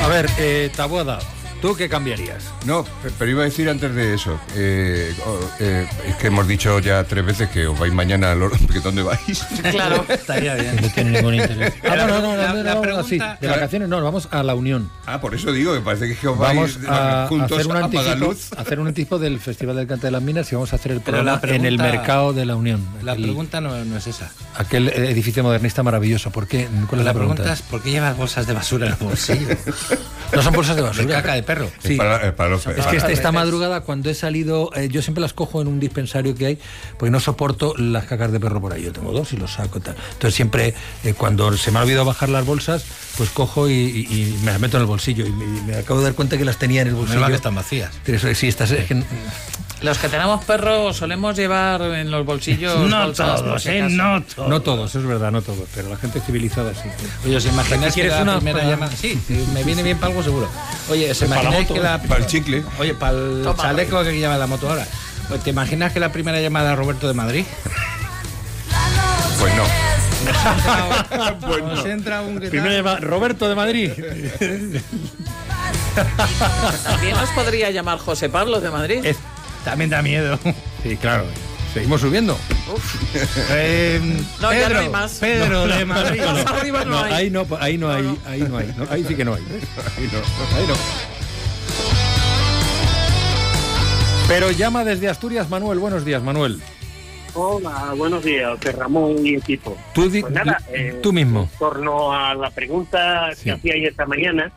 A ver, Taboada, ¿tú qué cambiarías? No, pero iba a decir antes de eso, es que hemos dicho ya 3 veces que os vais mañana a ¿que dónde vais? Claro, estaría bien. No tiene ningún interés. La pregunta... sí, de vacaciones no, vamos a la Unión. Por eso digo, que parece que os vamos vais juntos hacer un a apagar luz. hacer un anticipo del Festival del Cante de las Minas y vamos a hacer el Pero programa en el mercado de la Unión. La pregunta no es esa. Aquel edificio modernista maravilloso. ¿Por qué? ¿Cuál es la pregunta? Es ¿por qué llevas bolsas de basura en el bolsillo? No son bolsas de basura. De caca de perro. Sí. Es que esta madrugada, cuando he salido, yo siempre las cojo en un dispensario que hay, porque no soporto las cacas de perro por ahí. Yo tengo 2 y los saco. Tal. Entonces siempre, cuando se me ha olvidado bajar las bolsas, pues cojo y me las meto en el bolsillo. Y me acabo de dar cuenta que las tenía en el bolsillo. Menos que están vacías. Pero sí, estas... Es que, los que tenemos perros solemos llevar en los bolsillos no bolsas, todos, no todos, es verdad, no todos, pero la gente civilizada sí. Oye, ¿os imagináis que la primera para... llamada? Sí, me viene bien para algo seguro. Oye, ¿se imagináis que la... Para el chicle. Oye, para el chaleco que lleva la moto ahora. ¿Te imaginas que la primera llamada a Roberto de Madrid? Pues no. Nos entra un... Primera llamada, Roberto de Madrid. También nos podría llamar José Pablo de Madrid. También da miedo. Sí, claro. Seguimos subiendo. No, ya no hay más. Pedro de Madrid. Más arriba no hay. Ahí no hay. Ahí sí que no hay. Ahí no. Pero llama desde Asturias Manuel. Buenos días, Manuel. Hola, buenos días, Ramón y equipo. Tú mismo. En torno a la pregunta que hacíais esta mañana,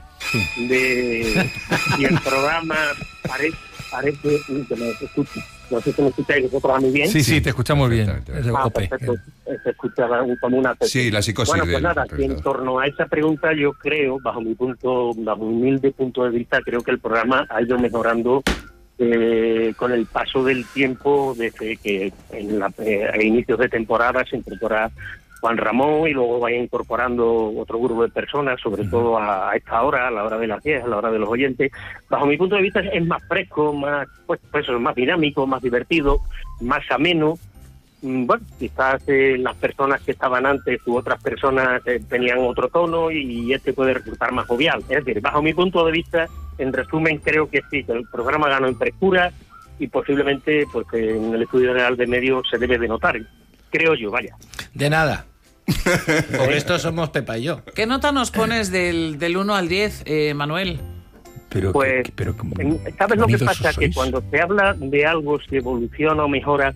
de si el programa parece que me escucha. No sé si me escucháis vosotros a mí bien. Sí, te escuchamos bien. Perfecto. Se escucha como una... Sí, la psicosis. Bueno, pues nada, que en torno a esa pregunta yo creo, bajo mi humilde punto de vista, creo que el programa ha ido mejorando con el paso del tiempo, desde que a inicios de temporada se incorpora Juan Ramón y luego vaya incorporando otro grupo de personas, sobre todo a esta hora, a la hora de las 10, a la hora de los oyentes. Bajo mi punto de vista es más fresco, más más dinámico, más divertido, más ameno. Bueno, quizás las personas que estaban antes u otras personas tenían otro tono y este puede resultar más jovial. Es decir, bajo mi punto de vista, en resumen, creo que sí, que el programa ganó en frescura y posiblemente pues en el Estudio General de Medios se debe de notar. Creo yo, vaya. De nada. Por esto somos Pepa y yo. ¿Qué nota nos pones del 1 al 10, Manuel? Pues, ¿sabes lo que pasa? Que cuando se habla de algo, si evoluciona o mejora,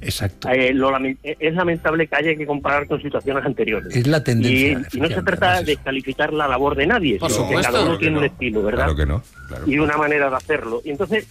es lamentable que haya que comparar con situaciones anteriores. Es la tendencia. Y no se trata de descalificar la labor de nadie, por sino supuesto, que cada uno tiene un estilo, ¿verdad? Claro que no. Claro. Y una manera de hacerlo. Y entonces,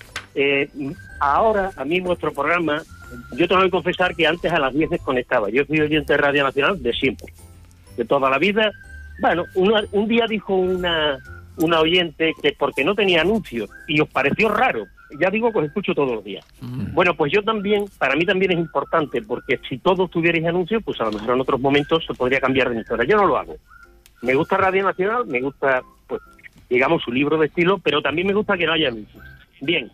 ahora, a mí vuestro programa, yo tengo que confesar que antes a las 10 desconectaba. Yo fui oyente de Radio Nacional de siempre, de toda la vida. Bueno, un día dijo una oyente que porque no tenía anuncios y os pareció raro, ya digo que os escucho todos los días. Bueno, pues yo también, para mí también es importante, porque si todos tuvierais anuncios, pues a lo mejor en otros momentos se podría cambiar de emisora. Yo no lo hago. Me gusta Radio Nacional, me gusta, pues, digamos, su libro de estilo, pero también me gusta que no haya anuncios. Bien,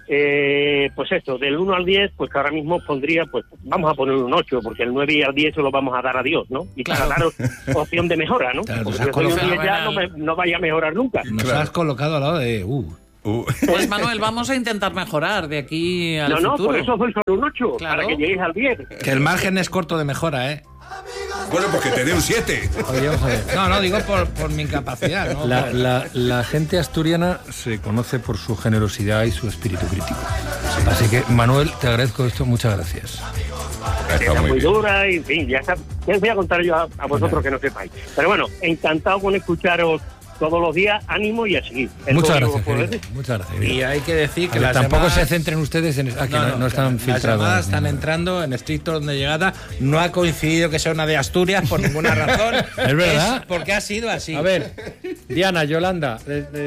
pues esto, del 1 al 10, pues que ahora mismo pondría, pues vamos a poner un 8, porque el 9 y al 10 se lo vamos a dar a Dios, ¿no? Y para daros opción de mejora, ¿no? Claro, porque un 10 ya no vaya a mejorar nunca. Nos has colocado al lado de... Pues Manuel, vamos a intentar mejorar de aquí al futuro. No, por eso soy solo un 8, claro, para que lleguéis al 10. Que el margen es corto de mejora, ¿eh? Bueno, porque te dé un 7. Oye, vamos a ver. No, digo por mi incapacidad, ¿no? La gente asturiana se conoce por su generosidad y su espíritu crítico. Así que, Manuel, te agradezco esto, muchas gracias. Está muy dura y, en fin, ya os voy a contar yo a vosotros que no sepáis. Pero bueno, encantado con escucharos todos los días, ánimo y a seguir. Muchas gracias, querido. Muchas gracias. Y hay que decir que tampoco se centren ustedes en que no están filtradas. Las llamadas están entrando en estricto orden de llegada. No ha coincidido que sea una de Asturias por ninguna razón. ¿Es verdad? Es porque ha sido así. A ver, Diana, Yolanda,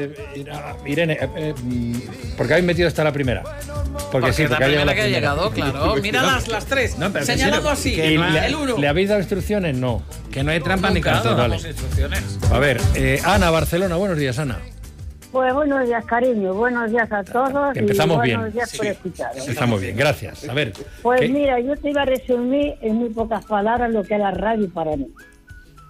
Irene, ¿por qué habéis metido esta la primera? Porque sí, porque la primera que ha llegado, claro. Mira las tres. No, señalado así. El 1. ¿Le habéis dado instrucciones? No. Que no hay trampa ni cartón. Vale. A ver, Ana, Barcelona. Buenos días, Ana. Pues buenos días, cariño. Buenos días a todos. Empezamos y bien. Buenos días por escucharos. Estamos bien, gracias. A ver. Pues mira, yo te iba a resumir en muy pocas palabras lo que es la radio para mí.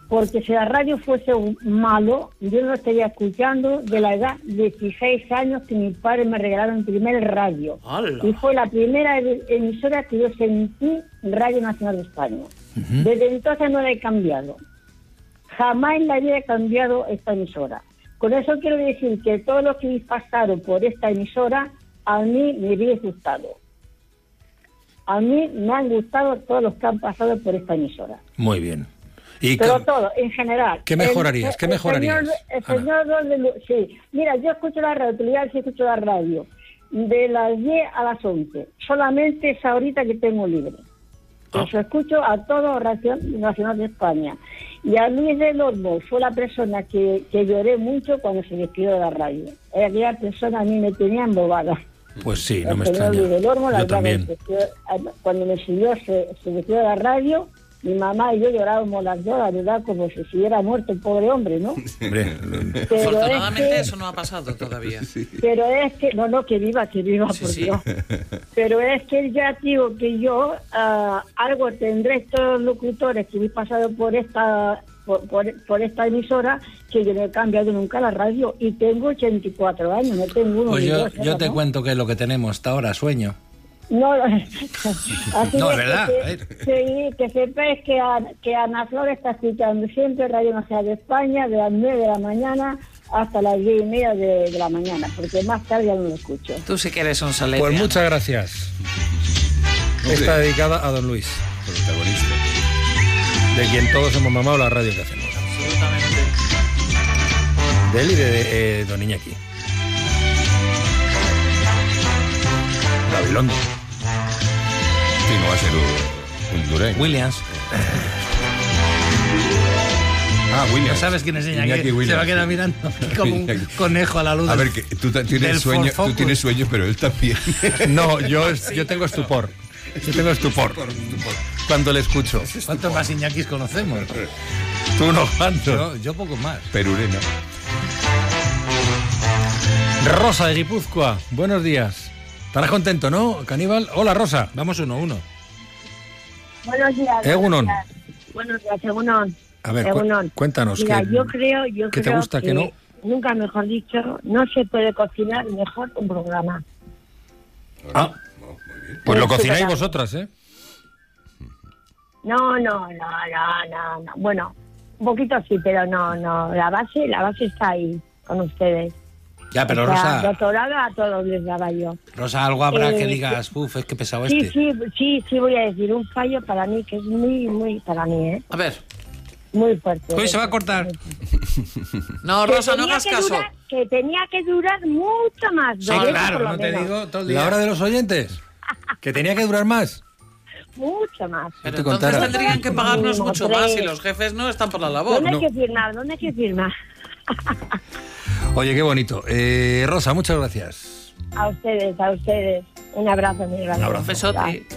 porque si la radio fuese malo, yo no estaría escuchando de la edad de 16 años que mis padres me regalaron el primer radio. ¡Hala! Y fue la primera emisora que yo sentí, Radio Nacional de España. Desde entonces no la he cambiado. Jamás en la vida he cambiado esta emisora. Con eso quiero decir que todos los que pasaron por esta emisora, a mí me hubiera gustado. A mí me han gustado todos los que han pasado por esta emisora. Muy bien. Pero todo, en general. ¿Qué mejorarías? ¿Qué mejorarías? El señor sí. Mira, yo escucho la radio, sí escucho la radio. De las 10 a las 11. Solamente es ahorita que tengo libre. Eso escucho a todo Radio Nacional de España. Y a Luis del Olmo fue la persona que lloré mucho cuando se despidió de la radio. Aquella persona a mí me tenía embobada. Pues sí, no me El señor extraña. Luis del Olmo, Yo también. cuando me siguió, se despidió de la radio. Mi mamá y yo llorábamos las dos, la verdad, como si se hubiera muerto el pobre hombre, ¿no? Hombre, Pero Afortunadamente es que, eso no ha pasado todavía. pero es que, no, que viva, Sí, por sí. Dios. Pero es que ya digo que yo algo tendré estos locutores que he pasado por esta emisora, que yo no he cambiado nunca la radio y tengo 84 años, no tengo uno pues ni yo dos, te ¿no? cuento qué es lo que tenemos hasta ahora, sueño. No, así No, es es verdad. que sepáis que Ana Flor está escuchando siempre Radio Nacional de España de las 9 de la mañana hasta las 10:30 de la mañana, porque más tarde ya no lo escucho. Tú sí que eres un solemne. Pues muchas gracias. Hombre. Está dedicada a don Luis, Protagonista. de quien todos hemos mamado la radio que hacemos. Absolutamente. De él y de don Iñaki. Gabilondo. Sí, no va a ser un Duren. Williams. Williams. ¿No sabes quién es Iñaki? Iñaki Williams. Se va a quedar mirando como un Iñaki. conejo a la luz. A del- ver, que tú del tienes sueño, Ford Focus. tú tienes sueño, pero él también. No, yo tengo estupor. Yo tengo estupor cuando le escucho. ¿Cuántos más Iñakis conocemos? Tú unos cuantos. Yo poco más. Perurena. Rosa de Guipúzcoa, buenos días. Estarás contento, ¿no, Caníbal? Hola, Rosa. Vamos 1-1. Buenos días. Egunon. Buenos días, Egunon. A ver, Egunon. cuéntanos. Mira, ¿qué- yo creo ¿qué te gusta, que qué no? nunca mejor dicho, no se puede cocinar mejor un programa. Ah, pues lo Es cocináis superable. vosotras, ¿eh? No. Bueno, un poquito sí, pero no. La base está ahí con ustedes. Ya, pero O sea, Rosa, doctorado a todos les daba yo. Rosa, algo habrá que Eh, digas, es que pesado Sí, este. sí, voy a decir un fallo para mí que es muy para mí, ¿eh? A ver. Muy fuerte. Hoy se va a cortar. No, Que Rosa, no tenía hagas que caso. que tenía que durar mucho más. Sí, 2 meses claro, por lo no te menos. digo todo el día. La hora de los oyentes. Que tenía que durar más. Mucho más. Pero te entonces contara. tendrían que pagarnos Mínimo mucho más 3. y los jefes no están por la labor. ¿Dónde no. hay que firmar? Oye, qué bonito. Rosa, muchas gracias. A ustedes. Un abrazo, mi hermano. Un abrazo. Besote.